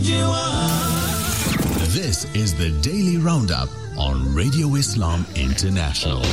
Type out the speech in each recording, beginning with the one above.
This is the Daily Roundup on Radio Islam International.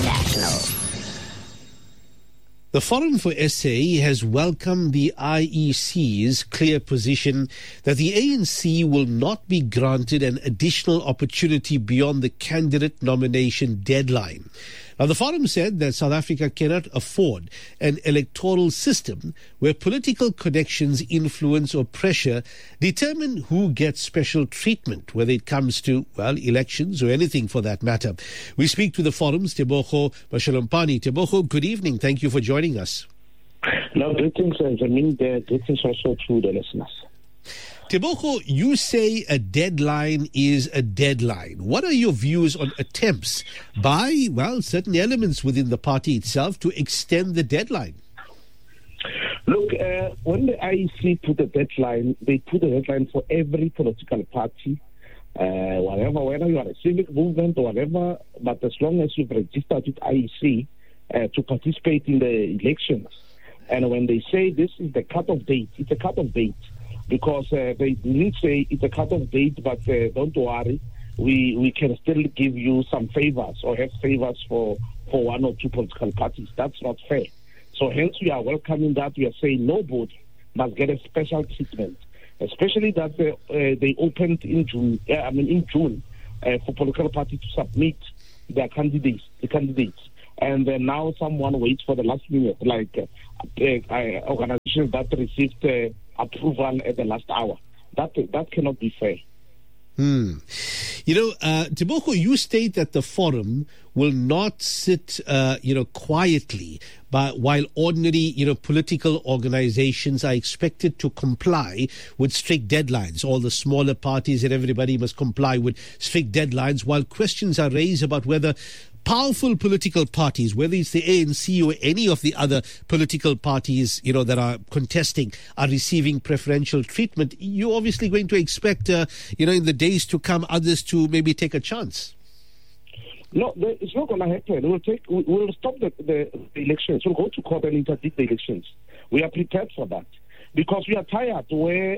The Forum for SA has welcomed the IEC's clear position that the ANC will not be granted an additional opportunity beyond the candidate nomination deadline. Now, the Forum said that South Africa cannot afford an electoral system where political connections, influence or pressure determine who gets special treatment, whether it comes to, elections or anything for that matter. We speak to the Forum's Tebogo Mashalompane. Tebogo, good evening. Thank you for joining us. No, greetings, Jamin. Greetings also to the listeners. Tebogo, you say a deadline is a deadline. What are your views on attempts by, certain elements within the party itself to extend the deadline? Look, when the IEC put a deadline, they put a deadline for every political party, whether you are a civic movement or whatever, but as long as you've registered with IEC to participate in the elections. And when they say this is the cut-off date, it's a cut-off date. Because they didn't say it's a cut-off date, but don't worry, we can still give you some favors or have favors for one or two political parties. That's not fair. So hence we are welcoming that. We are saying nobody must get a special treatment, especially that they opened in June for political parties to submit their candidates. And now someone waits for the last minute, like organizations that received approval at the last hour. That cannot be fair. Tebogo, you state that the Forum will not sit, quietly, but while ordinary, political organizations are expected to comply with strict deadlines. All the smaller parties and everybody must comply with strict deadlines, while questions are raised about whether powerful political parties, whether it's the ANC or any of the other political parties, that are contesting, are receiving preferential treatment. You're obviously going to expect, in the days to come, others to maybe take a chance. No, it's not going to happen. We'll stop the elections. We'll go to court and interdict the elections. We are prepared for that because we are tired where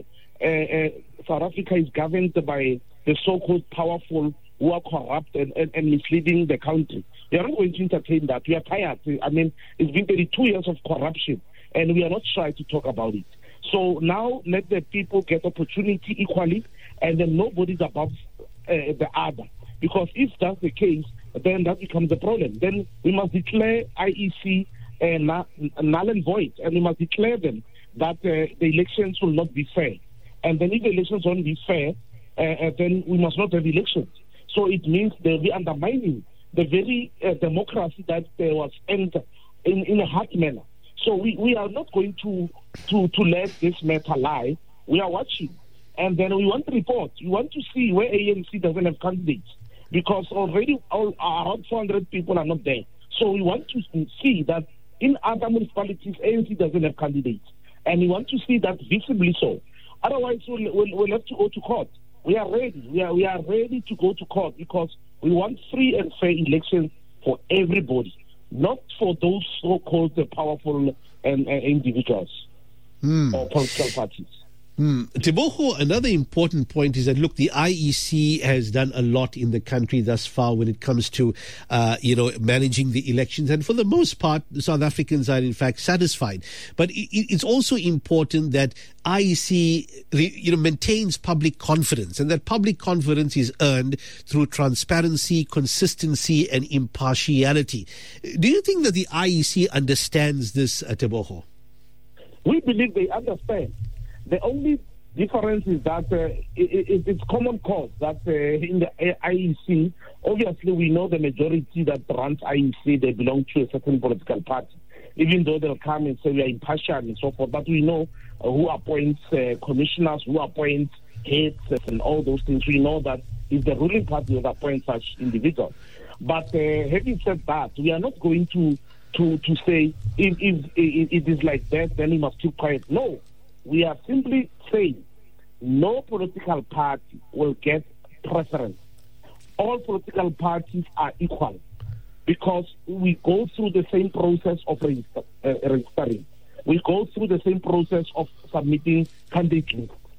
South Africa is governed by the so-called powerful who are corrupt and misleading the country. We are not going to entertain that. We are tired. I mean, it's been 32 years of corruption, and we are not shy to talk about it. So now let the people get opportunity equally, and then nobody's above the other. Because if that's the case, then that becomes the problem. Then we must declare IEC null and void, and we must declare them that the elections will not be fair. And then if the elections won't be fair, then we must not have elections. So it means they'll be undermining the very democracy that was entered in a hard manner. So we are not going to let this matter lie. We are watching. And then we want reports. We want to see where ANC doesn't have candidates. Because already around 400 people are not there. So we want to see that in other municipalities, ANC doesn't have candidates. And we want to see that visibly so. Otherwise, we'll have to go to court. We are ready. We are ready to go to court because we want free and fair elections for everybody, not for those so-called powerful individuals or political parties. Tebogo, another important point is that, look, the IEC has done a lot in the country thus far when it comes to, managing the elections. And for the most part, South Africans are, in fact, satisfied. But it's also important that IEC, maintains public confidence, and that public confidence is earned through transparency, consistency, and impartiality. Do you think that the IEC understands this, Tebogo? We believe they understand. The only difference is that it's common cause that in the IEC, obviously we know the majority that runs IEC, they belong to a certain political party, even though they'll come and say we are impartial and so forth. But we know who appoints commissioners, who appoints heads and all those things. We know that it's the ruling party that appoints such individuals. But having said that, we are not going to say if it is like that, then we must keep quiet. No. We are simply saying no political party will get preference. All political parties are equal because we go through the same process of registering. We go through the same process of submitting candidate lists.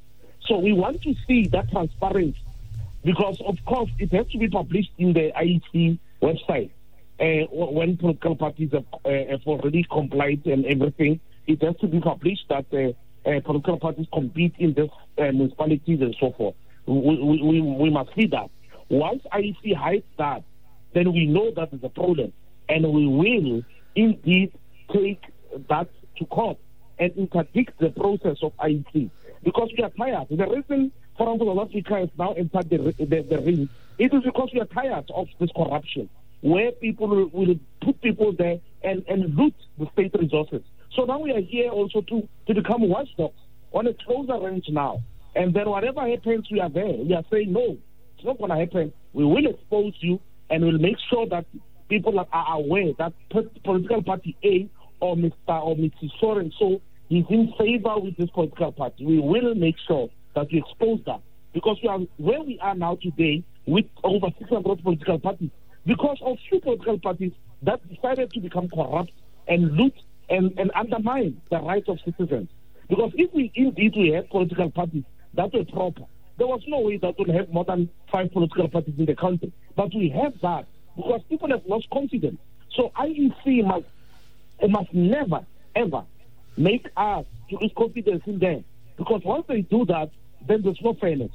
So we want to see that transparency, because, of course, it has to be published in the IEC website. When political parties have already complied and everything, it has to be published that political parties compete in these municipalities and so forth. We must see that. Once IEC hides that, then we know that there's a problem, and we will indeed take that to court and interdict the process of IEC, because we are tired. The reason Forum for South Africa has now entered the ring, it is because we are tired of this corruption, where people will put people there and loot the state resources. So now we are here also to become watchdogs on a closer range now. And then whatever happens, we are there. We are saying, no, it's not going to happen. We will expose you, and we'll make sure that people are aware that political party A or Mr. or Mrs. So and so is in favor with this political party. We will make sure that we expose that, because we are where we are now today with over 600 political parties, because of few political parties that decided to become corrupt and loot and undermine the rights of citizens. Because if we had political parties that were proper, there was no way that we'll have more than 5 political parties in the country. But we have that because people have lost confidence. So IEC must never, ever make us to lose confidence in them. Because once they do that, then there's no fairness.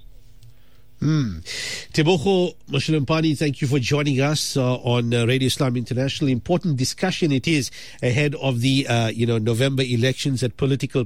Tebogo Mashalampani, thank you for joining us on Radio Islam International. Important discussion it is ahead of the November elections at political